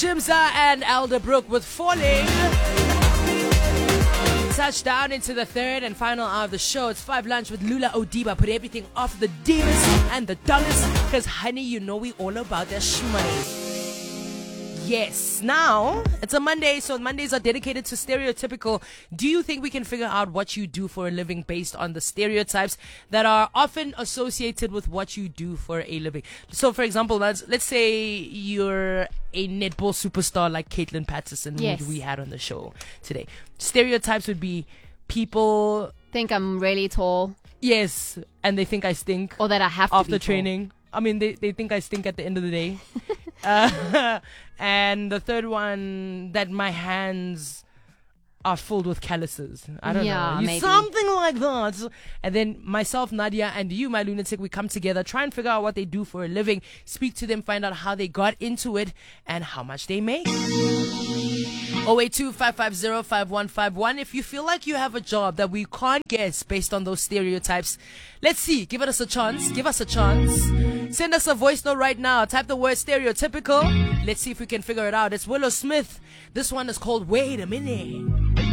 Jimza and Elderbrook with Falling. Touchdown into the third and final hour of the show. It's 5 Lunch with Lula Odiba. Put everything off the divas and the dollars, because honey, you know we all about that money. Yes. Now, it's a Monday, so Mondays are dedicated to stereotypical. Do you think we can figure out what you do for a living based on the stereotypes that are often associated with what you do for a living? So, for example, let's say you're a netball superstar like Caitlin Patterson, who we had on the show today. Stereotypes would be people think I'm really tall. Yes, and they think I stink. Or that I have to after be training. Tall. I mean, they think I stink at the end of the day. And the third one, that my hands are filled with calluses. I don't know. Maybe. Something like that. And then myself, Nadia, and you, my lunatic, we come together, try and figure out what they do for a living, speak to them, find out how they got into it, and how much they make. 082-550-5151. If you feel like you have a job that we can't guess based on those stereotypes, let's see. Give us a chance. Give us a chance. Send us a voice note right now. Type the word stereotypical. Let's see if we can figure it out. It's Willow Smith. This one is called Wait a Minute.